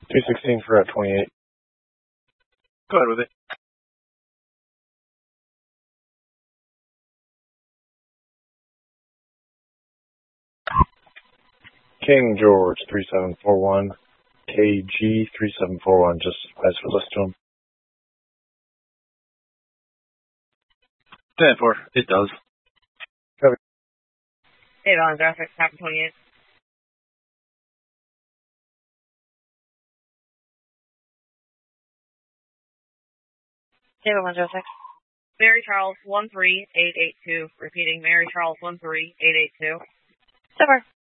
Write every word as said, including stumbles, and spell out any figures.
two sixteen for Route twenty-eight. Go ahead with it. King George three seven four one, K G three seven four one, just as for list to him. ten four, it does. Copy. Hey, Valley Graphics, Captain twenty-eight. Table one zero six. Mary Charles one three eight eight two. Repeating, Mary Charles one three eight eight two. Super.